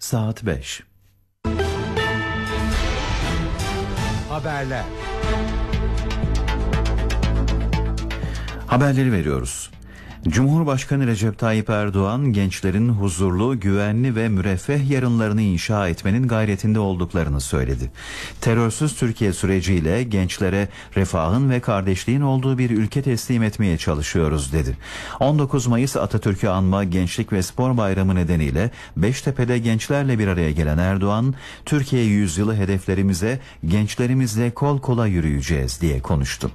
saat 5. Haberler. Haberleri veriyoruz. Cumhurbaşkanı Recep Tayyip Erdoğan, gençlerin huzurlu, güvenli ve müreffeh yarınlarını inşa etmenin gayretinde olduklarını söyledi. Terörsüz Türkiye süreciyle gençlere refahın ve kardeşliğin olduğu bir ülke teslim etmeye çalışıyoruz dedi. 19 Mayıs Atatürk'ü anma Gençlik ve Spor Bayramı nedeniyle Beştepe'de gençlerle bir araya gelen Erdoğan, Türkiye yüzyılı hedeflerimize gençlerimizle kol kola yürüyeceğiz diye konuştu.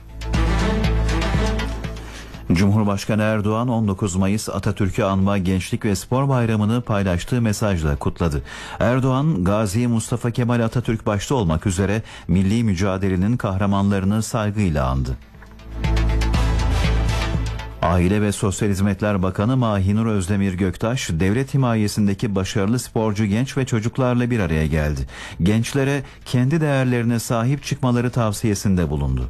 Cumhurbaşkanı Erdoğan 19 Mayıs Atatürk'ü anma Gençlik ve Spor Bayramı'nı paylaştığı mesajla kutladı. Erdoğan, Gazi Mustafa Kemal Atatürk başta olmak üzere milli mücadelenin kahramanlarını saygıyla andı. Aile ve Sosyal Hizmetler Bakanı Mahinur Özdemir Göktaş, devlet himayesindeki başarılı sporcu genç ve çocuklarla bir araya geldi. Gençlere kendi değerlerine sahip çıkmaları tavsiyesinde bulundu.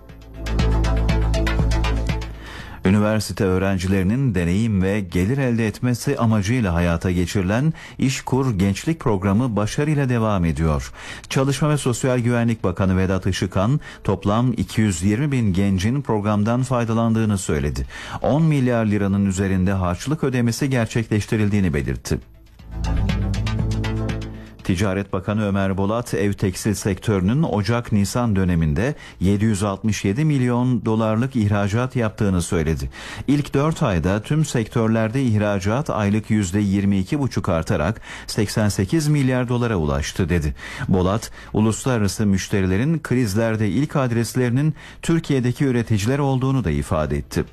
Üniversite öğrencilerinin deneyim ve gelir elde etmesi amacıyla hayata geçirilen İşkur Gençlik Programı başarıyla devam ediyor. Çalışma ve Sosyal Güvenlik Bakanı Vedat Işıkhan, toplam 220 bin gencin programdan faydalandığını söyledi. 10 milyar liranın üzerinde harçlık ödemesi gerçekleştirildiğini belirtti. Ticaret Bakanı Ömer Bolat, ev tekstil sektörünün Ocak-Nisan döneminde 767 milyon dolarlık ihracat yaptığını söyledi. İlk 4 ayda tüm sektörlerde ihracat aylık %22,5 artarak 88 milyar dolara ulaştı dedi. Bolat, uluslararası müşterilerin krizlerde ilk adreslerinin Türkiye'deki üreticiler olduğunu da ifade etti.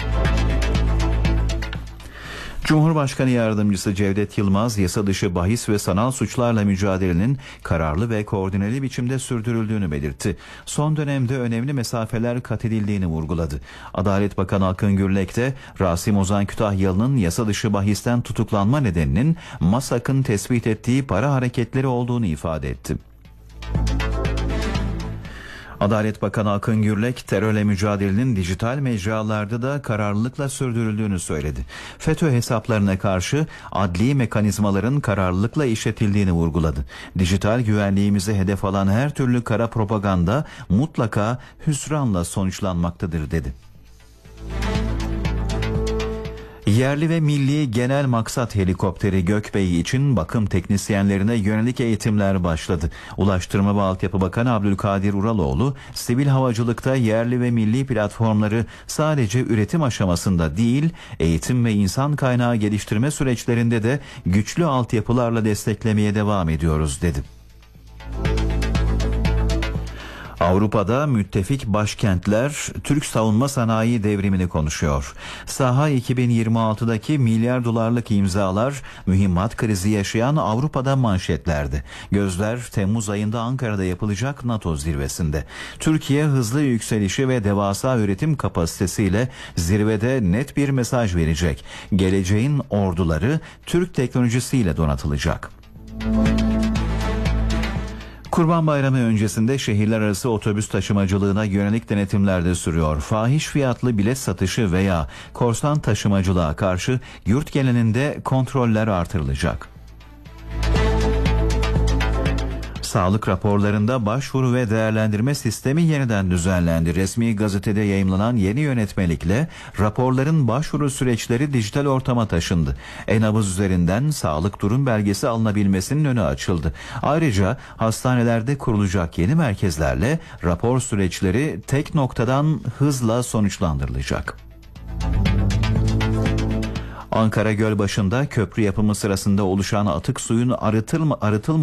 Cumhurbaşkanı Yardımcısı Cevdet Yılmaz, yasa dışı bahis ve sanal suçlarla mücadelenin kararlı ve koordineli biçimde sürdürüldüğünü belirtti. Son dönemde önemli mesafeler kat edildiğini vurguladı. Adalet Bakanı Akın Gürlek de Rasim Ozan Kütahyalı'nın yasa dışı bahisten tutuklanma nedeninin MASAK'ın tespit ettiği para hareketleri olduğunu ifade etti. Adalet Bakanı Akın Gürlek, terörle mücadelenin dijital mecralarda da kararlılıkla sürdürüldüğünü söyledi. FETÖ hesaplarına karşı adli mekanizmaların kararlılıkla işletildiğini vurguladı. Dijital güvenliğimizi hedef alan her türlü kara propaganda mutlaka hüsranla sonuçlanmaktadır dedi. Yerli ve milli genel maksat helikopteri Gökbey için bakım teknisyenlerine yönelik eğitimler başladı. Ulaştırma ve Altyapı Bakanı Abdülkadir Uraloğlu, sivil havacılıkta yerli ve milli platformları sadece üretim aşamasında değil, eğitim ve insan kaynağı geliştirme süreçlerinde de güçlü altyapılarla desteklemeye devam ediyoruz dedi. Avrupa'da müttefik başkentler Türk savunma sanayi devrimini konuşuyor. Saha 2026'daki milyar dolarlık imzalar mühimmat krizi yaşayan Avrupa'da manşetlerde. Gözler Temmuz ayında Ankara'da yapılacak NATO zirvesinde. Türkiye hızlı yükselişi ve devasa üretim kapasitesiyle zirvede net bir mesaj verecek. Geleceğin orduları Türk teknolojisiyle donatılacak. Kurban Bayramı öncesinde şehirler arası otobüs taşımacılığına yönelik denetimler de sürüyor. Fahiş fiyatlı bilet satışı veya korsan taşımacılığa karşı yurt genelinde kontroller artırılacak. Sağlık raporlarında başvuru ve değerlendirme sistemi yeniden düzenlendi. Resmi gazetede yayımlanan yeni yönetmelikle raporların başvuru süreçleri dijital ortama taşındı. E-nabız üzerinden sağlık durum belgesi alınabilmesinin önü açıldı. Ayrıca hastanelerde kurulacak yeni merkezlerle rapor süreçleri tek noktadan hızla sonuçlandırılacak. Ankara Gölbaşı'nda köprü yapımı sırasında oluşan atık suyun arıtılmaması